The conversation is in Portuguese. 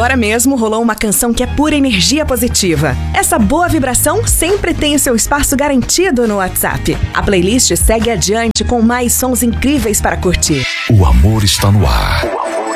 Agora mesmo rolou uma canção que é pura energia positiva. Essa boa vibração sempre tem o seu espaço garantido no WhatsApp. A playlist segue adiante com mais sons incríveis para curtir. O amor está no ar.